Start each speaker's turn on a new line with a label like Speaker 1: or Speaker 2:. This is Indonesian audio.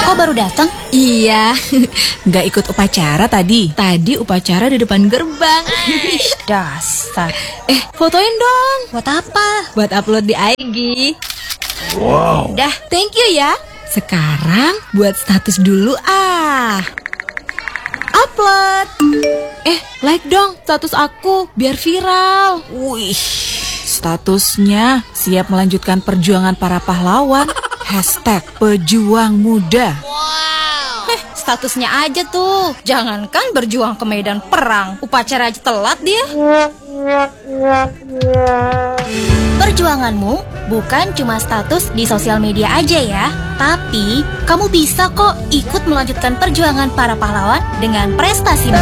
Speaker 1: Kok baru datang?
Speaker 2: Iya, nggak ikut upacara tadi. Tadi upacara di depan gerbang.
Speaker 1: Dasar.
Speaker 2: Fotoin dong.
Speaker 1: Buat apa?
Speaker 2: Buat upload di IG.
Speaker 3: Wow.
Speaker 2: Dah, thank you ya. Sekarang buat status dulu Upload. Like dong status aku biar viral.
Speaker 4: Wih, statusnya siap melanjutkan perjuangan para pahlawan. #pejuang muda.
Speaker 1: Statusnya aja tuh. Jangankan berjuang ke medan perang, upacara aja telat dia. Perjuanganmu bukan cuma status di sosial media aja ya, tapi kamu bisa kok ikut melanjutkan perjuangan para pahlawan dengan prestasi